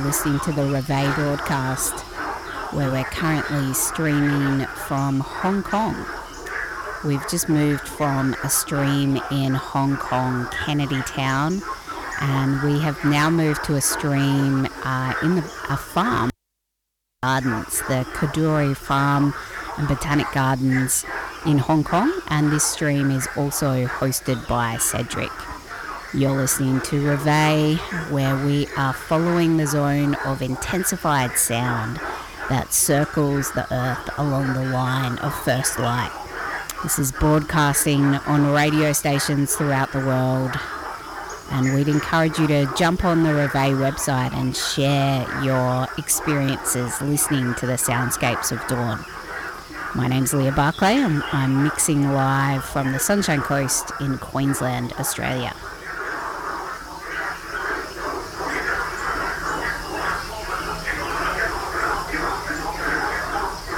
listening to the Reveille broadcast, where we're currently streaming from Hong Kong. We've just moved from a stream in Hong Kong, Kennedy Town, and we have now moved to a stream in a farm gardens, the Kadoorie Farm and Botanic Gardens in Hong Kong, and this stream is also hosted by Cedric. You're listening to Reveille, where we are following the zone of intensified sound that circles the earth along the line of first light. This is broadcasting on radio stations throughout the world, and we'd encourage you to jump on the Reveille website and share your experiences listening to the soundscapes of dawn. My name's Leah Barclay, and I'm mixing live from the Sunshine Coast in Queensland, Australia.